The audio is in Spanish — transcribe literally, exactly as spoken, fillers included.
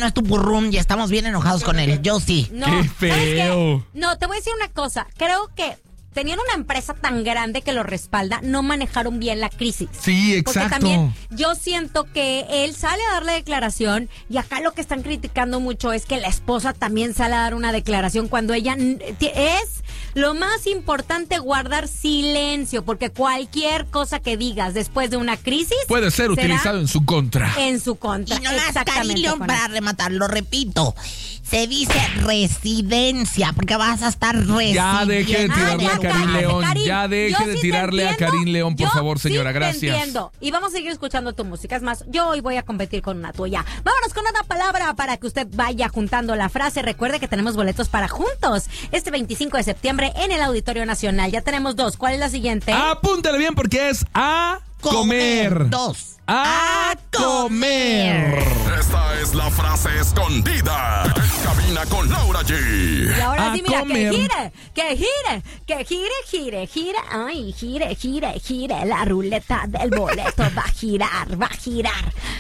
no es tu purrum y estamos bien enojados con él. Yo sí. No, ¡Qué ¿sabes qué? feo! No, te voy a decir una cosa. Creo que tenían una empresa tan grande que lo respalda, no manejaron bien la crisis. Sí, exacto. Porque también yo siento que él sale a darle declaración y acá lo que están criticando mucho es que la esposa también sale a dar una declaración cuando ella es lo más importante guardar silencio, porque cualquier cosa que digas después de una crisis puede ser será utilizado en su contra. En su contra. Y no más, Exactamente, Karin León, Juan. para rematar, lo repito. Se dice residencia, porque vas a estar residiendo. Ya deje de tirarle Ah, a ya, Karin cállate, León. Karin. Ya deje Yo de sí te tirarle a entiendo. Karin León, por Yo favor, señora. sí te Gracias. entiendo. Y vamos a seguir escuchando tu música. Es más, yo hoy voy a competir con una tuya. Vámonos con una palabra para que usted vaya juntando la frase. Recuerde que tenemos boletos para juntos este veinticinco de septiembre en el Auditorio Nacional. Ya tenemos dos. ¿Cuál es la siguiente? Apúntale bien porque es a comer. Dos. A comer. Esta es la frase escondida en cabina con Laura G. Y ahora A sí, mira, comer. que gire, que gire, que gire, gire, gire. Ay, gire, gire, gire. La ruleta del boleto va a girar, va a girar.